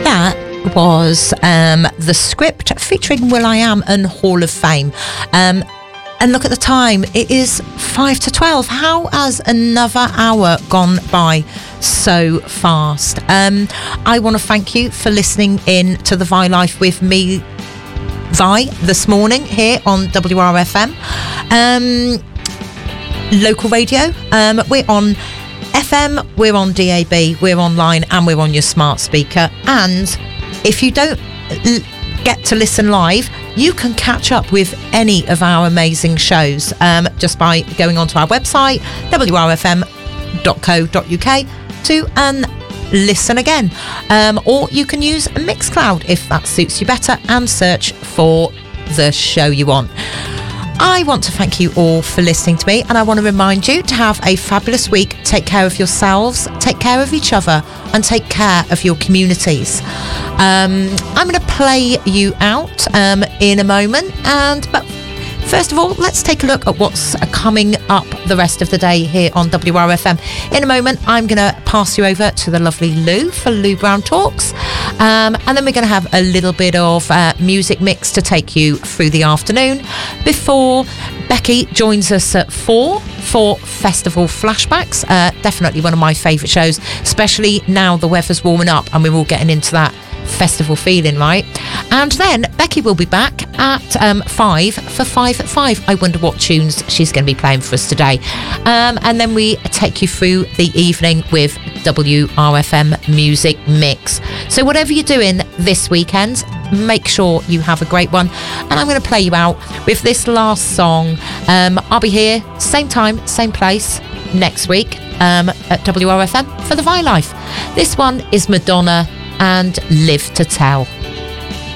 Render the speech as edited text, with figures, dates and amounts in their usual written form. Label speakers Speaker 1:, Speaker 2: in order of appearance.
Speaker 1: That was The Script featuring will.i.am and Hall of Fame. And look at the time, it is 5 to 12. How has another hour gone by so fast? I want to thank you for listening in to the Vi Life with me, Vi, this morning here on WRFM. Local radio, we're on FM, we're on DAB, we're online, and we're on your smart speaker. And if you don't get to listen live, you can catch up with any of our amazing shows just by going onto our website, wrfm.co.uk, to listen again. Or you can use Mixcloud if that suits you better, and search for the show you want. I want to thank you all for listening to me, and I want to remind you to have a fabulous week. Take care of yourselves, take care of each other, and take care of your communities. I'm going to play you out in a moment, but first of all, let's take a look at what's coming up the rest of the day here on WRFM. In a moment, I'm going to pass you over to the lovely Lou for Lou Brown Talks. And then we're going to have a little bit of music mix to take you through the afternoon before Becky joins us at 4 for Festival Flashbacks. Definitely one of my favourite shows, especially now the weather's warming up and we're all getting into that festival feeling, right? And then Becky will be back at 5 for 5 at 5. I wonder what tunes she's going to be playing for us today. And then we take you through the evening with WRFM Music Mix. So whatever you're doing this weekend, make sure you have a great one. And I'm going to play you out with this last song. I'll be here, same time, same place, next week at WRFM for the Vi Life. This one is Madonna and Live to Tell.